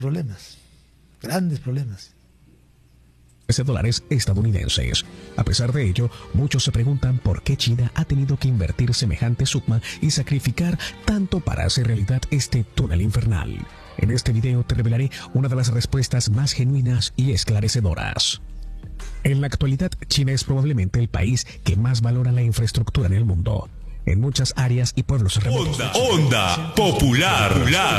problemas, grandes problemas. $. Estadounidenses. A pesar de ello, muchos se preguntan por qué China ha tenido que invertir semejante suma y sacrificar tanto para hacer realidad este túnel infernal. En este video te revelaré una de las respuestas más genuinas y esclarecedoras. En la actualidad, China es probablemente el país que más valora la infraestructura en el mundo. En muchas áreas y pueblos remotos. Onda popular.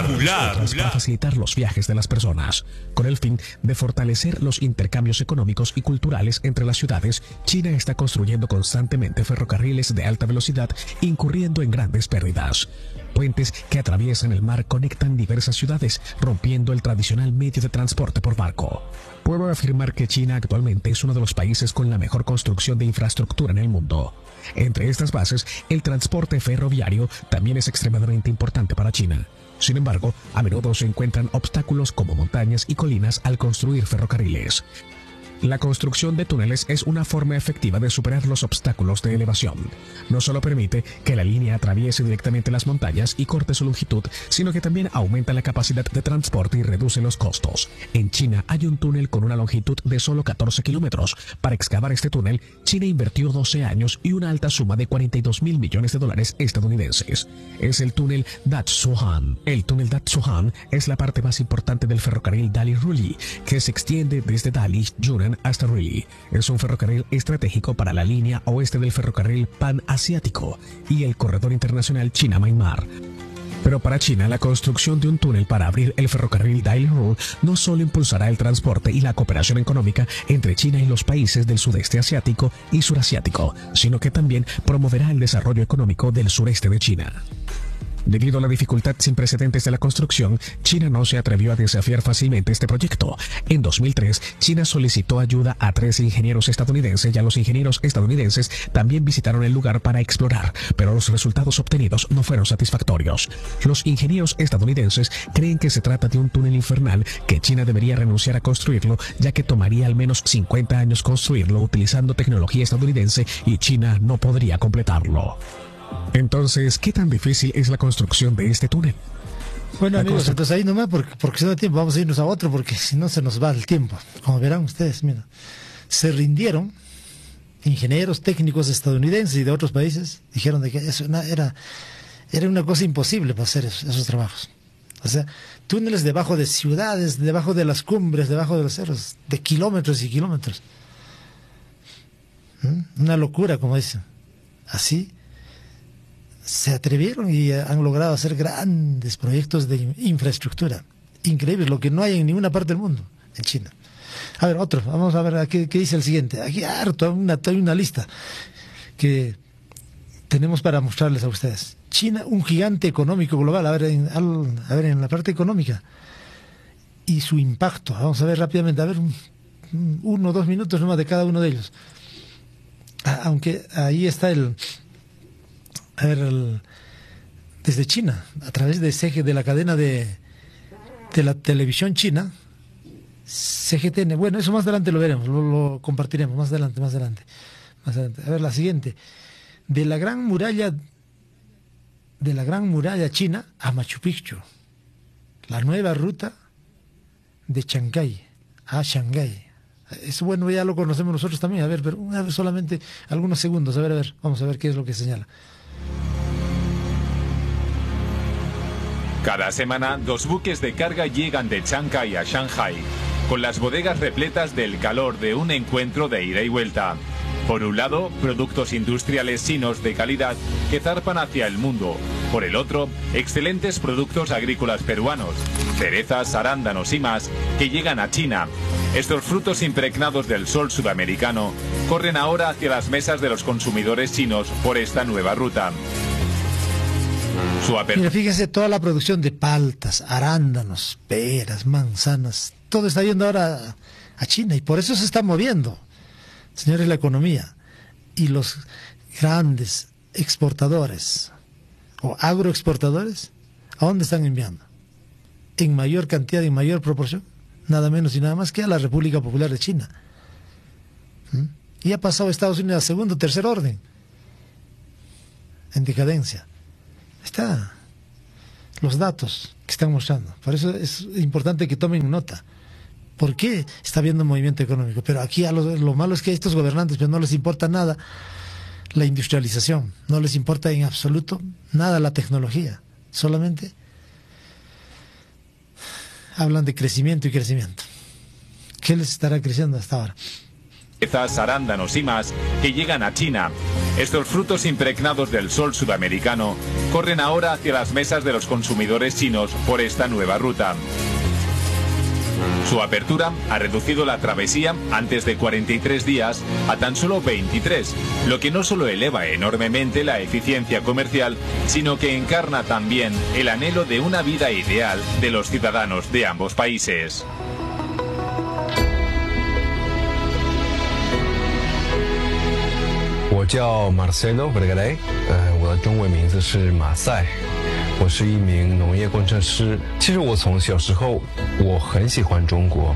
Para facilitar los viajes de las personas. Con el fin de fortalecer los intercambios económicos y culturales entre las ciudades, China está construyendo constantemente ferrocarriles de alta velocidad, incurriendo en grandes pérdidas. Puentes que atraviesan el mar conectan diversas ciudades, rompiendo el tradicional medio de transporte por barco. Puedo afirmar que China actualmente es uno de los países con la mejor construcción de infraestructura en el mundo. Entre estas bases, el transporte ferroviario también es extremadamente importante para China. Sin embargo, a menudo se encuentran obstáculos como montañas y colinas al construir ferrocarriles. La construcción de túneles es una forma efectiva de superar los obstáculos de elevación. No solo permite que la línea atraviese directamente las montañas y corte su longitud, sino que también aumenta la capacidad de transporte y reduce los costos. En China hay un túnel con una longitud de solo 14 kilómetros. Para excavar este túnel, China invirtió 12 años y una alta suma de $42.000 millones estadounidenses. Es el túnel Dat-Zhuhang. El túnel Dat-Zhuhang es la parte más importante del ferrocarril Dali-Ruli, que se extiende desde Dali, Yunnan, hasta Rili. Es un ferrocarril estratégico para la línea oeste del ferrocarril Pan-Asiático y el corredor internacional China-Myanmar. Pero para China, la construcción de un túnel para abrir el ferrocarril Dali-Ruli no solo impulsará el transporte y la cooperación económica entre China y los países del sudeste asiático y surasiático, sino que también promoverá el desarrollo económico del sureste de China. Debido a la dificultad sin precedentes de la construcción, China no se atrevió a desafiar fácilmente este proyecto. En 2003, China solicitó ayuda a 3 ingenieros estadounidenses y a los ingenieros estadounidenses también visitaron el lugar para explorar, pero los resultados obtenidos no fueron satisfactorios. Los ingenieros estadounidenses creen que se trata de un túnel infernal que China debería renunciar a construirlo, ya que tomaría al menos 50 años construirlo utilizando tecnología estadounidense y China no podría completarlo. Entonces, ¿qué tan difícil es la construcción de este túnel? Bueno, amigos, entonces ahí nomás, porque si no hay tiempo, vamos a irnos a otro, porque si no se nos va el tiempo. Como verán ustedes, mira, se rindieron ingenieros técnicos estadounidenses y de otros países, dijeron de que eso era una cosa imposible para hacer esos trabajos. O sea, túneles debajo de ciudades, debajo de las cumbres, debajo de los cerros, de kilómetros y kilómetros. Una locura, como dicen. Así se atrevieron y han logrado hacer grandes proyectos de infraestructura. Increíble, lo que no hay en ninguna parte del mundo, en China. A ver, otro, vamos a ver qué dice el siguiente. Aquí harto, hay una lista que tenemos para mostrarles a ustedes. China, un gigante económico global. A ver, en la parte económica y su impacto. Vamos a ver rápidamente, a ver, 1 o 2 minutos nomás de cada uno de ellos. Aunque ahí está desde China, a través de la cadena de la televisión china, CGTN. Bueno, eso más adelante lo veremos, lo compartiremos más adelante. A ver, la siguiente. De la gran muralla china a Machu Picchu, la nueva ruta de Shanghái a Shanghái. Eso, bueno, ya lo conocemos nosotros también. A ver, pero solamente algunos segundos. A ver, vamos a ver qué es lo que señala. Cada semana, 2 buques de carga llegan de Chancay a Shanghai, con las bodegas repletas del calor de un encuentro de ida y vuelta. Por un lado, productos industriales chinos de calidad que zarpan hacia el mundo. Por el otro, excelentes productos agrícolas peruanos, cerezas, arándanos y más, que llegan a China. Estos frutos impregnados del sol sudamericano corren ahora hacia las mesas de los consumidores chinos por esta nueva ruta. Mira, fíjese toda la producción de paltas, arándanos, peras, manzanas, todo está yendo ahora a China y por eso se está moviendo, señores, la economía. Y los grandes exportadores o agroexportadores, ¿a dónde están enviando? En mayor cantidad, en mayor proporción, nada menos y nada más que a la República Popular de China. Y ha pasado Estados Unidos a segundo o tercer orden, en decadencia. Está los datos están mostrando. Por eso es importante que tomen nota. ¿Por qué está habiendo movimiento económico? Pero aquí lo malo es que a estos gobernantes pues, no les importa nada la industrialización, no les importa en absoluto nada la tecnología, solamente hablan de crecimiento y crecimiento. ¿Qué les estará creciendo hasta ahora? Arándanos y más que llegan a China. Estos frutos impregnados del sol sudamericano corren ahora hacia las mesas de los consumidores chinos por esta nueva ruta. Su apertura ha reducido la travesía antes de 43 días a tan solo 23, lo que no solo eleva enormemente la eficiencia comercial, sino que encarna también el anhelo de una vida ideal de los ciudadanos de ambos países. 我叫 Marcelo Vergara， 我的中文名字是马赛，我是一名农业工程师。其实我从小时候我很喜欢中国。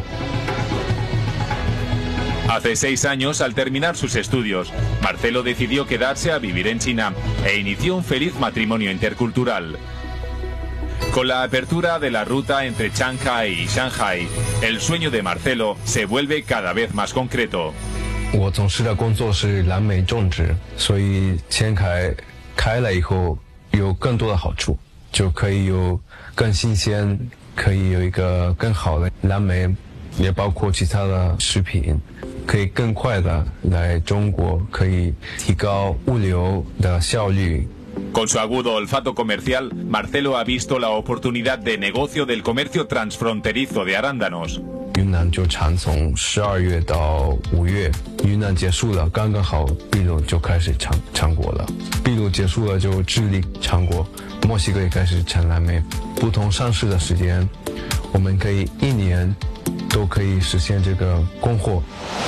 Hace 6 años, al terminar sus estudios, Marcelo decidió quedarse a vivir en China e inició un feliz matrimonio intercultural. Con la apertura de la ruta entre Shanghai y Shanghai, el sueño de Marcelo se vuelve cada vez más concreto. 我从事的工作是蓝莓种植，所以签开了以后有更多的好处，就可以有更新鲜，可以有一个更好的蓝莓，也包括其他的食品，可以更快的来中国，可以提高物流的效率。 Con su agudo olfato comercial, Marcelo ha visto la oportunidad de negocio del comercio transfronterizo de arándanos. 云南就产从12月到5月，云南结束了，刚刚好秘鲁就开始产果了。秘鲁结束了就智利产果，墨西哥也开始产蓝莓。不同上市的时间，我们可以1年都可以实现这个供货。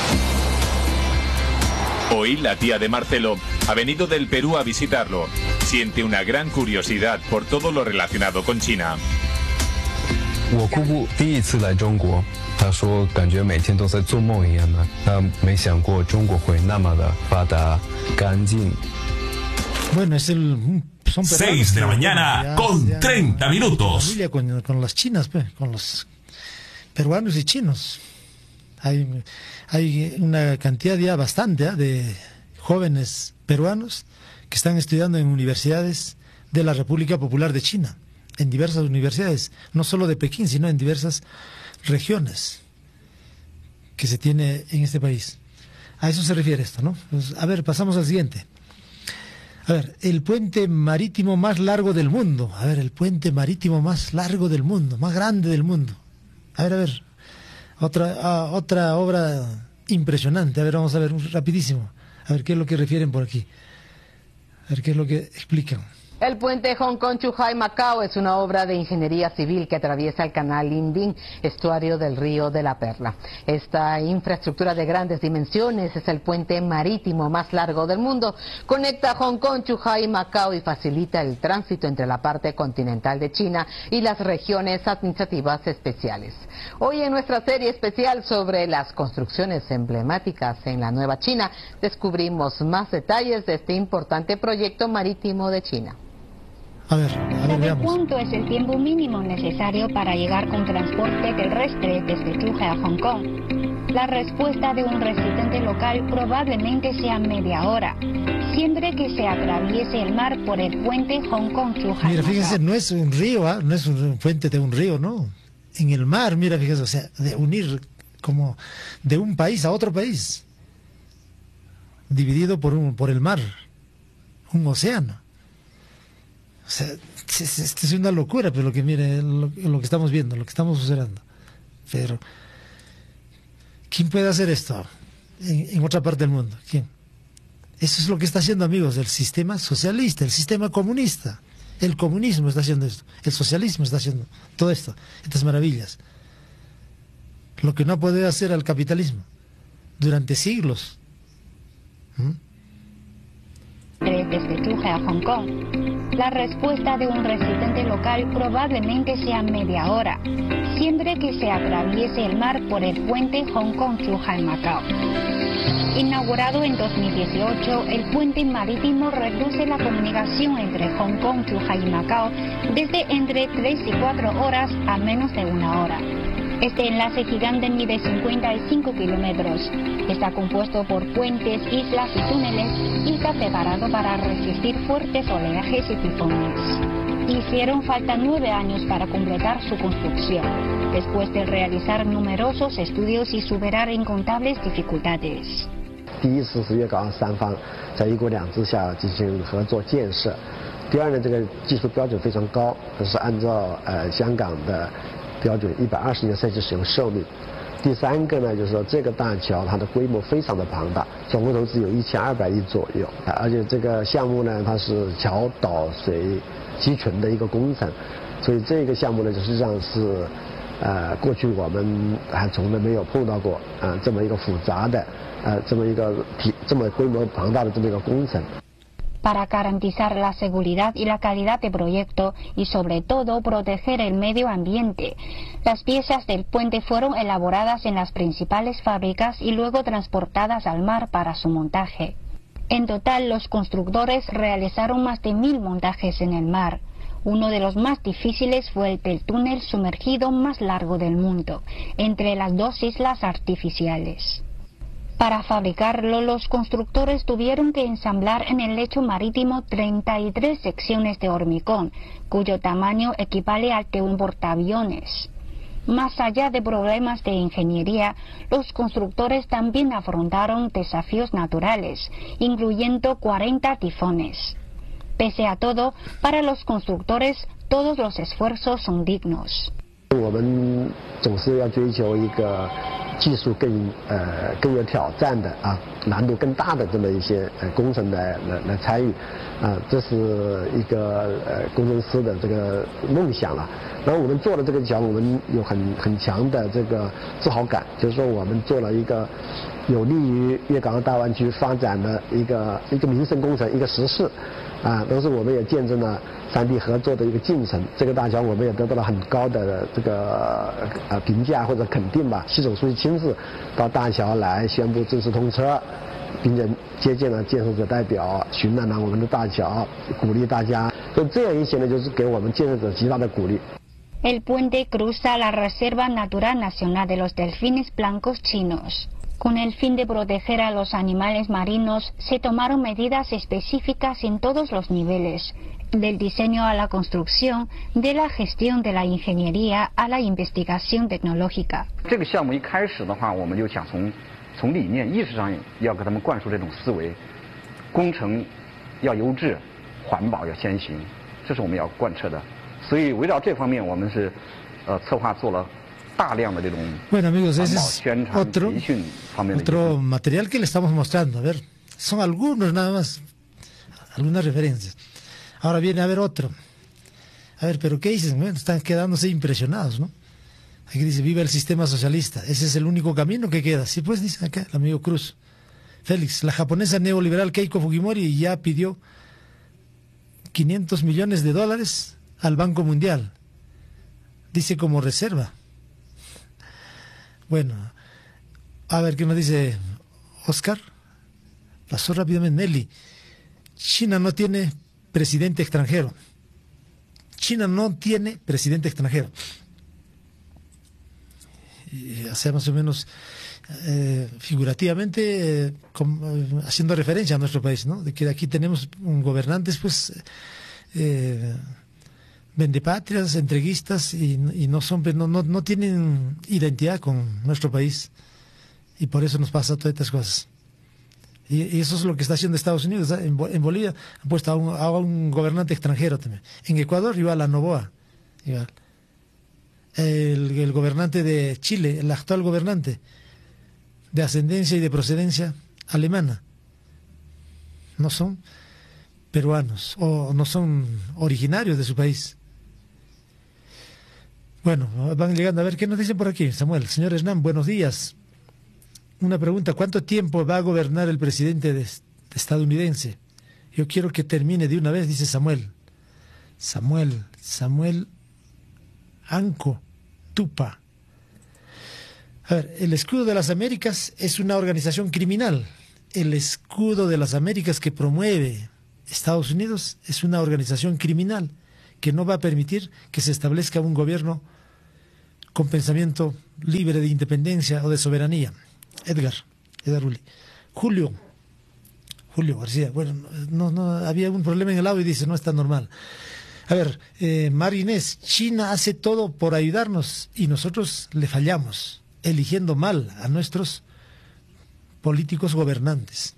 Hoy la tía de Marcelo ha venido del Perú a visitarlo. Siente una gran curiosidad por todo lo relacionado con China. 我姑姑第一次来中国，她说感觉每天都在做梦一样的，她没想过中国会那么的发达、干净。 Bueno, son 6 de la mañana con 30 minutos. Familia con las chinas, pues, con los peruanos y chinos. Hay una cantidad ya bastante de jóvenes peruanos que están estudiando en universidades de la República Popular de China, en diversas universidades, no solo de Pekín, sino en diversas regiones que se tiene en este país. A eso se refiere esto, ¿no? Pues, a ver, pasamos al siguiente. A ver, el puente marítimo más largo del mundo. A ver, el puente marítimo más largo del mundo, más grande del mundo. A ver. Otra obra impresionante. A ver, vamos a ver rapidísimo. A ver qué es lo que refieren por aquí. A ver qué es lo que explican. El puente Hong Kong-Zhuhai-Macao es una obra de ingeniería civil que atraviesa el canal Linding, estuario del río de la Perla. Esta infraestructura de grandes dimensiones es el puente marítimo más largo del mundo. Conecta Hong Kong, Zhuhai y Macao y facilita el tránsito entre la parte continental de China y las regiones administrativas especiales. Hoy en nuestra serie especial sobre las construcciones emblemáticas en la Nueva China, descubrimos más detalles de este importante proyecto marítimo de China. A ver, veamos. ¿Cuánto es el tiempo mínimo necesario para llegar con transporte terrestre desde Zhuhai a Hong Kong? La respuesta de un residente local probablemente sea media hora, siempre que se atraviese el mar por el puente Hong Kong-Zhuhai. Mira, fíjense, no es un río, no es un puente de un río, no. En el mar, mira, fíjense, o sea, de unir como de un país a otro país, dividido por el mar, un océano. O sea, esto es una locura, pero lo que estamos viendo, lo que estamos observando. Pero, ¿quién puede hacer esto en otra parte del mundo? ¿Quién? Eso es lo que está haciendo, amigos, el sistema socialista, el sistema comunista. El comunismo está haciendo esto, el socialismo está haciendo todo esto, estas maravillas. Lo que no ha podido hacer al capitalismo durante siglos. Desde Zhuhai a Hong Kong. La respuesta de un residente local probablemente sea media hora, siempre que se atraviese el mar por el puente Hong Kong-Zhuhai-Macao. Inaugurado en 2018, el puente marítimo reduce la comunicación entre Hong Kong, Zhuhai y Macao desde entre 3 y 4 horas a menos de 1 hora. Este enlace gigante mide 55 kilómetros. Está compuesto por puentes, islas y túneles y está preparado para resistir fuertes oleajes y tifones. Hicieron falta 9 años para completar su construcción, después de realizar numerosos estudios y superar incontables dificultades. 第一次是粤港澳三方在一国两制下进行合作建设。第二呢，这个技术标准非常高，是按照香港的标准120年设计使用寿命。第三个呢，就是说这个大桥它的规模非常的庞大，总共投资有1200亿左右，而且这个项目呢，它是桥岛水集群的一个工程，所以这个项目呢，实际上是过去我们还从来没有碰到过这么一个复杂的这么规模庞大的这么一个工程。 Para garantizar la seguridad y la calidad de proyecto y sobre todo proteger el medio ambiente, las piezas del puente fueron elaboradas en las principales fábricas y luego transportadas al mar para su montaje. En total, los constructores realizaron más de 1000 montajes en el mar. Uno de los más difíciles fue el del túnel sumergido más largo del mundo, entre las 2 islas artificiales. Para fabricarlo, los constructores tuvieron que ensamblar en el lecho marítimo 33 secciones de hormigón, cuyo tamaño equivale al de un portaaviones. Más allá de problemas de ingeniería, los constructores también afrontaron desafíos naturales, incluyendo 40 tifones. Pese a todo, para los constructores, todos los esfuerzos son dignos. 我们总是要追求一个技术更有挑战的难度更大的这么一些工程来参与这是一个工程师的这个梦想了。然后我们做了这个桥，我们有很强的这个自豪感，就是说我们做了一个有利于粤港澳大湾区发展的一个民生工程，一个实事同时我们也见证了3地合作的一个进程。这个大桥我们也得到了很高的这个评价或者肯定吧。习总书记亲自到大桥来宣布正式通车，并且接见了建设者代表，巡览了我们的大桥，鼓励大家。所以这样一些呢，就是给我们建设者极大的鼓励。 El puente cruza la Reserva Natural Nacional de los Delfines Blancos Chinos. Con el fin de proteger a los animales marinos, se tomaron medidas específicas en todos los niveles, del diseño a la construcción, de la gestión de la ingeniería a la investigación tecnológica. 这个项目一开始的话，我们就想从理念意识上要给他们灌输这种思维，工程要优质，环保要先行，这是我们要贯彻的。所以围绕这方面，我们是策划做了。 Bueno amigos, ese es otro material que le estamos mostrando. A ver, son algunos nada más, algunas referencias. Ahora viene a ver otro. A ver, pero ¿qué dicen? Bueno, están quedándose impresionados, ¿no? Aquí dice, viva el sistema socialista. Ese es el único camino que queda. Sí, pues dice acá el amigo Cruz. Félix, la japonesa neoliberal Keiko Fujimori ya pidió $500 millones al Banco Mundial. Dice como reserva. Bueno, a ver qué nos dice Oscar. Pasó rápidamente Nelly. China no tiene presidente extranjero. China no tiene presidente extranjero. O sea, más o menos figurativamente haciendo referencia a nuestro país, ¿no? De que aquí tenemos gobernantes, pues, vendepatrias, entreguistas y no tienen identidad con nuestro país. Y por eso nos pasa todas estas cosas. Y eso es lo que está haciendo Estados Unidos. En Bolivia han puesto a un gobernante extranjero también. En Ecuador igual a Noboa. Igual. El gobernante de Chile, el actual gobernante, de ascendencia y de procedencia alemana. No son peruanos o no son originarios de su país. Bueno, van llegando. A ver, ¿qué nos dicen por aquí, Samuel? Señor Hernán, buenos días. Una pregunta, ¿cuánto tiempo va a gobernar el presidente estadounidense? Yo quiero que termine de una vez, dice Samuel. Samuel Anco Tupa. A ver, el Escudo de las Américas es una organización criminal. el escudo de las Américas que promueve Estados Unidos es una organización criminal que no va a permitir que se establezca un gobierno con pensamiento libre de independencia o de soberanía. Edgar Uli. Julio García, bueno, no había un problema en el audio y dice, no está normal. A ver, María Inés, China hace todo por ayudarnos y nosotros le fallamos, eligiendo mal a nuestros políticos gobernantes.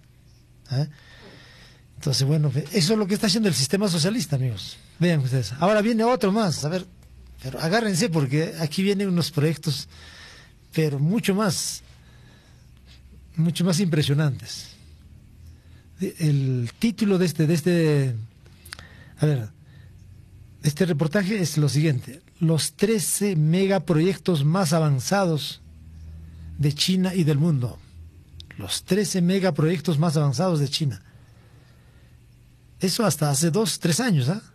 Entonces, bueno, eso es lo que está haciendo el sistema socialista, amigos. Vean ustedes. Ahora viene otro más, a ver, pero agárrense porque aquí vienen unos proyectos, pero mucho más impresionantes. El título de este reportaje es lo siguiente: los 13 megaproyectos más avanzados de China y del mundo. Los 13 megaproyectos más avanzados de China. Eso hasta hace 2-3 años, ¿ah?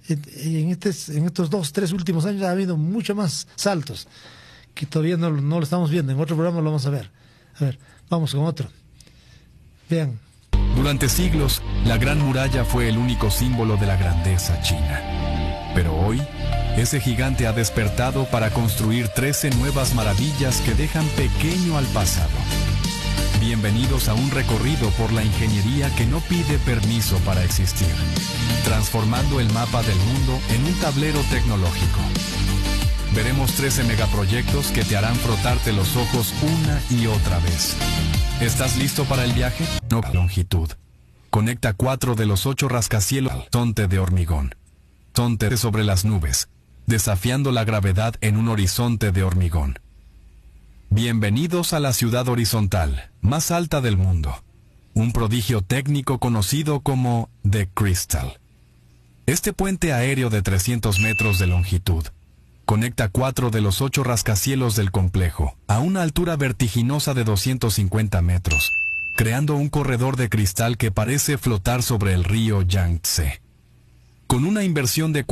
En estos 2-3 últimos años ha habido mucho más saltos que todavía no lo estamos viendo. En otro programa lo vamos a ver. A ver, vamos con otro. Vean. Durante siglos, la Gran Muralla fue el único símbolo de la grandeza china. Pero hoy, ese gigante ha despertado para construir 13 nuevas maravillas que dejan pequeño al pasado. Bienvenidos a un recorrido por la ingeniería que no pide permiso para existir, transformando el mapa del mundo en un tablero tecnológico. Veremos 13 megaproyectos que te harán frotarte los ojos una y otra vez. ¿Estás listo para el viaje? No longitud. Conecta 4 de los 8 rascacielos al horizonte de hormigón. Horizonte sobre las nubes, desafiando la gravedad en un horizonte de hormigón. Bienvenidos a la ciudad horizontal, más alta del mundo. Un prodigio técnico conocido como The Crystal. Este puente aéreo de 300 metros de longitud conecta 4 de los 8 rascacielos del complejo a una altura vertiginosa de 250 metros, creando un corredor de cristal que parece flotar sobre el río Yangtze. Con una inversión de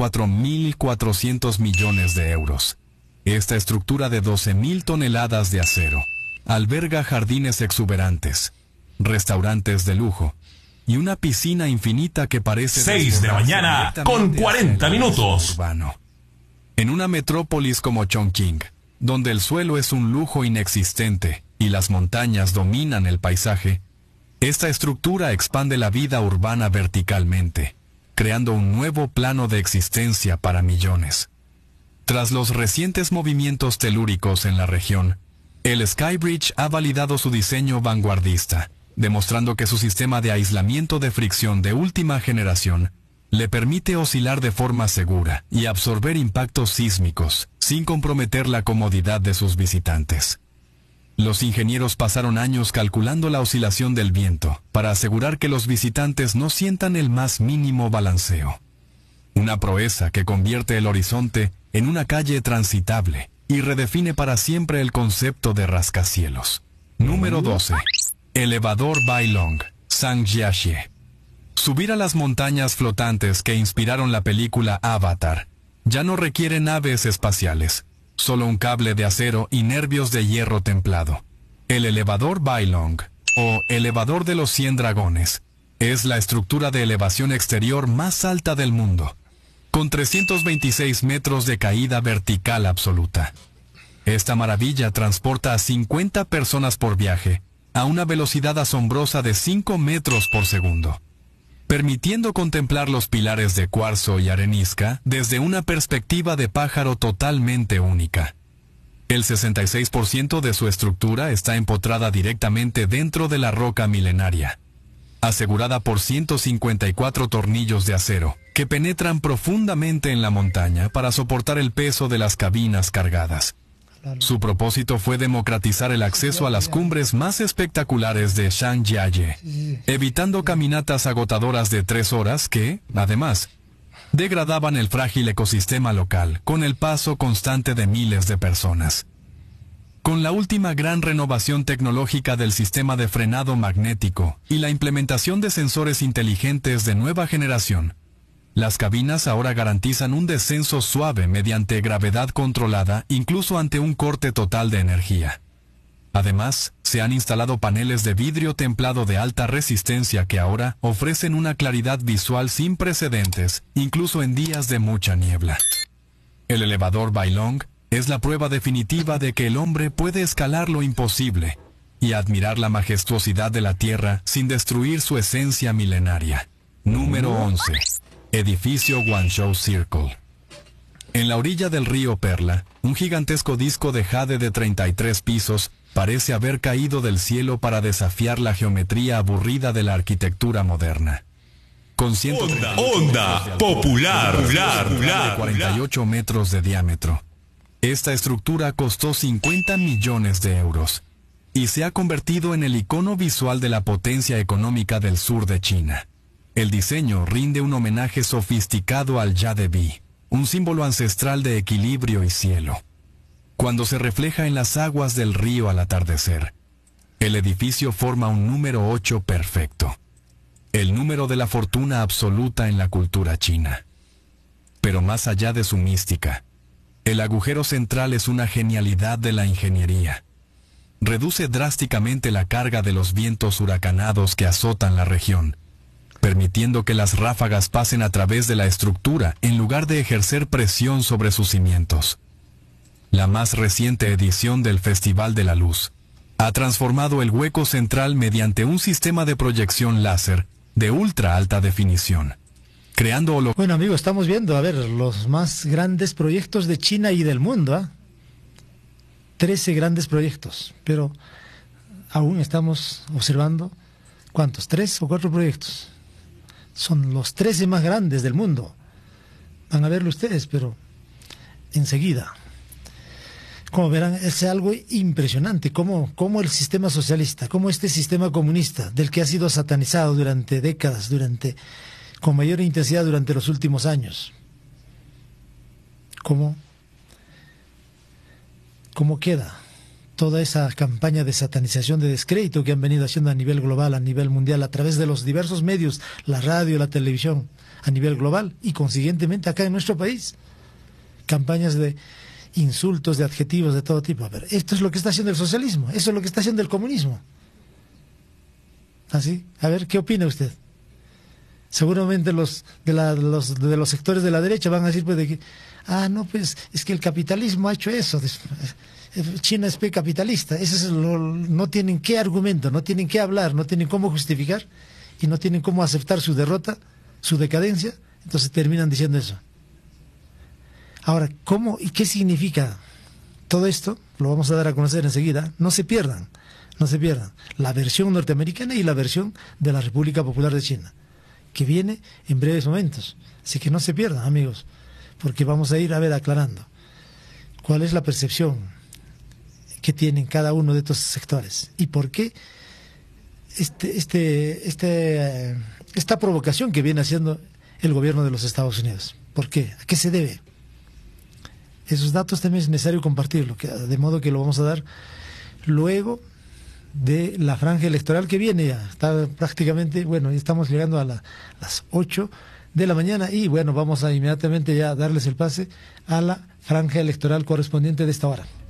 4.400 millones de euros. Esta estructura de 12.000 toneladas de acero alberga jardines exuberantes, restaurantes de lujo y una piscina infinita que parece... 6 de la mañana con 40 minutos. Urbano. En una metrópolis como Chongqing, donde el suelo es un lujo inexistente y las montañas dominan el paisaje, esta estructura expande la vida urbana verticalmente, creando un nuevo plano de existencia para millones. Tras los recientes movimientos telúricos en la región, el Skybridge ha validado su diseño vanguardista, demostrando que su sistema de aislamiento de fricción de última generación le permite oscilar de forma segura y absorber impactos sísmicos, sin comprometer la comodidad de sus visitantes. Los ingenieros pasaron años calculando la oscilación del viento para asegurar que los visitantes no sientan el más mínimo balanceo. Una proeza que convierte el horizonte en una calle transitable y redefine para siempre el concepto de rascacielos. Número 12. Elevador Bailong, Zhangjiajie. Subir a las montañas flotantes que inspiraron la película Avatar ya no requiere naves espaciales, solo un cable de acero y nervios de hierro templado. El elevador Bailong, o elevador de los 100 dragones, es la estructura de elevación exterior más alta del mundo, con 326 metros de caída vertical absoluta. Esta maravilla transporta a 50 personas por viaje a una velocidad asombrosa de 5 metros por segundo, permitiendo contemplar los pilares de cuarzo y arenisca desde una perspectiva de pájaro totalmente única. El 66% de su estructura está empotrada directamente dentro de la roca milenaria, asegurada por 154 tornillos de acero que penetran profundamente en la montaña para soportar el peso de las cabinas cargadas. Su propósito fue democratizar el acceso a las cumbres más espectaculares de Zhangjiajie, evitando caminatas agotadoras de 3 horas que, además, degradaban el frágil ecosistema local con el paso constante de miles de personas. Con la última gran renovación tecnológica del sistema de frenado magnético y la implementación de sensores inteligentes de nueva generación, las cabinas ahora garantizan un descenso suave mediante gravedad controlada incluso ante un corte total de energía. Además, se se han instalado paneles de vidrio templado de alta resistencia que ahora ofrecen una claridad visual sin precedentes, incluso en días de mucha niebla. El elevador Bailong es la prueba definitiva de que el hombre puede escalar lo imposible y admirar la majestuosidad de la Tierra sin destruir su esencia milenaria. Número 11. Edificio Guangzhou Circle. En la orilla del río Perla, un gigantesco disco de jade de 33 pisos parece haber caído del cielo para desafiar la geometría aburrida de la arquitectura moderna. Con 130 Onda Popular, de 48 metros de diámetro. Esta estructura costó 50 millones de euros y se ha convertido en el icono visual de la potencia económica del sur de China. El diseño rinde un homenaje sofisticado al Yadebi, un símbolo ancestral de equilibrio y cielo. Cuando se refleja en las aguas del río al atardecer, el edificio forma un número 8 perfecto, el número de la fortuna absoluta en la cultura china. Pero más allá de su mística, el agujero central es una genialidad de la ingeniería. Reduce drásticamente la carga de los vientos huracanados que azotan la región, permitiendo que las ráfagas pasen a través de la estructura en lugar de ejercer presión sobre sus cimientos. La más reciente edición del Festival de la Luz ha transformado el hueco central mediante un sistema de proyección láser de ultra alta definición, creando Bueno, amigos, estamos viendo, a ver, los más grandes proyectos de China y del mundo, ¿eh? 13 grandes proyectos, pero aún estamos observando, ¿cuántos? 3 o 4 proyectos. Son los 13 más grandes del mundo. Van a verlo ustedes, pero enseguida. Como verán, es algo impresionante, cómo el sistema socialista, cómo este sistema comunista, del que ha sido satanizado durante décadas, con mayor intensidad durante los últimos años, cómo queda toda esa campaña de satanización, de descrédito que han venido haciendo a nivel global, a nivel mundial, a través de los diversos medios, la radio, la televisión, a nivel global y consiguientemente acá en nuestro país. Campañas de insultos, de adjetivos de todo tipo. A ver, esto es lo que está haciendo el socialismo, eso es lo que está haciendo el comunismo. ¿Así? A ver, ¿qué opina usted? Seguramente los de los sectores de la derecha van a decir pues de que no, pues es que el capitalismo ha hecho eso. China es capitalista. No tienen qué argumento, no tienen qué hablar, no tienen cómo justificar y no tienen cómo aceptar su derrota, su decadencia. Entonces terminan diciendo eso. Ahora, ¿cómo y qué significa todo esto? Lo vamos a dar a conocer enseguida. No se pierdan la versión norteamericana y la versión de la República Popular de China, que viene en breves momentos. Así que no se pierdan, amigos, porque vamos a ir aclarando cuál es la percepción que tienen cada uno de estos sectores y por qué esta provocación que viene haciendo el gobierno de los Estados Unidos. ¿Por qué? ¿A qué se debe? Esos datos también es necesario compartirlo, de modo que lo vamos a dar luego de la franja electoral que viene ya. Está prácticamente, ya estamos llegando a las 8 de la mañana y vamos a inmediatamente ya darles el pase a la franja electoral correspondiente de esta hora.